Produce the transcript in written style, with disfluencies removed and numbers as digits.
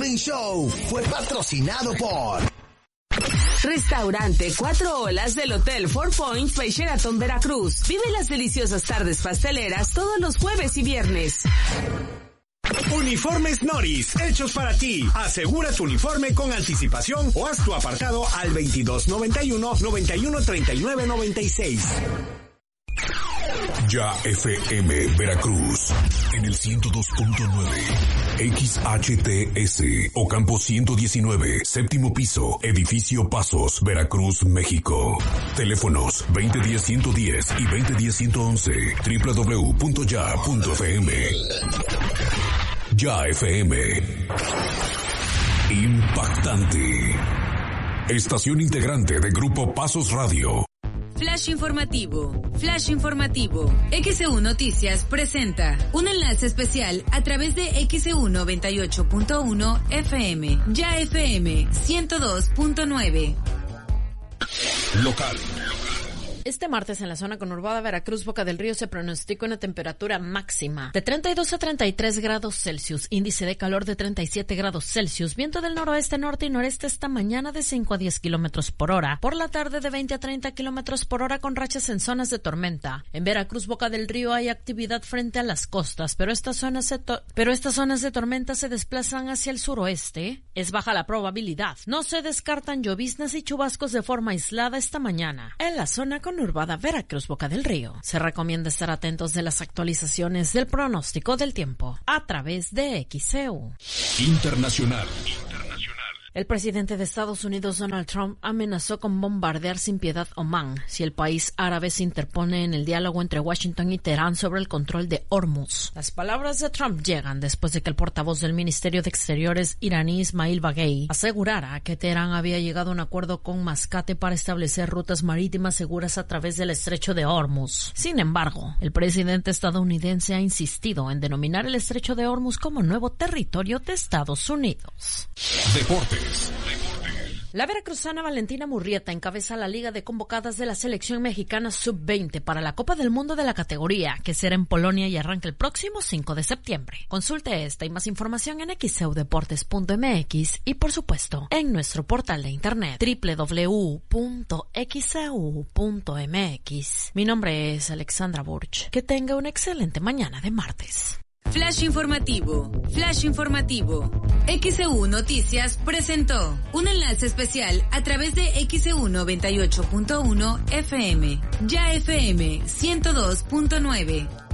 Morning Show fue patrocinado por Restaurante 4 Olas del Hotel Four Points by Sheraton Veracruz. Vive las deliciosas tardes pasteleras todos los jueves y viernes. Uniformes Noris, hechos para ti. Asegura tu uniforme con anticipación o haz tu apartado al 2291-913996. Ya FM Veracruz en el 102.9 XHTS Ocampo 119, séptimo piso, edificio Pasos, Veracruz, México. Teléfonos 2010-110 y 2010-111, www.ya.fm. Ya FM. Impactante. Estación integrante de Grupo Pasos Radio. Flash informativo. Flash informativo. XEU Noticias presenta un enlace especial a través de XEU 98.1 FM. Ya FM 102.9. Local. Este martes en la zona conurbada Veracruz, Boca del Río, se pronostica una temperatura máxima de 32 a 33 grados Celsius, índice de calor de 37 grados Celsius, viento del noroeste, norte y noreste esta mañana de 5 a 10 kilómetros por hora, por la tarde de 20 a 30 kilómetros por hora con rachas en zonas de tormenta. En Veracruz, Boca del Río, hay actividad frente a las costas, pero estas zonas de tormenta se desplazan hacia el suroeste. Es baja la probabilidad. No se descartan lloviznas y chubascos de forma aislada esta mañana. En la zona conurbada Veracruz, Boca del Río, se recomienda estar atentos de las actualizaciones del pronóstico del tiempo a través de XEU. Internacional. El presidente de Estados Unidos, Donald Trump, amenazó con bombardear sin piedad Omán si el país árabe se interpone en el diálogo entre Washington y Teherán sobre el control de Hormuz. Las palabras de Trump llegan después de que el portavoz del Ministerio de Exteriores iraní, Ismail Baghei, asegurara que Teherán había llegado a un acuerdo con Mascate para establecer rutas marítimas seguras a través del estrecho de Hormuz. Sin embargo, el presidente estadounidense ha insistido en denominar el estrecho de Hormuz como nuevo territorio de Estados Unidos. Deportes. La veracruzana Valentina Murrieta encabeza la liga de convocadas de la selección mexicana sub-20 para la Copa del Mundo de la categoría, que será en Polonia y arranca el próximo 5 de septiembre. Consulte esta y más información en xeudeportes.mx y, por supuesto, en nuestro portal de internet www.xeu.mx. Mi nombre es Alexandra Burch. Que tenga una excelente mañana de martes. Flash informativo. Flash informativo. XEU Noticias presentó un enlace especial a través de XEU 98.1 FM. Ya FM 102.9.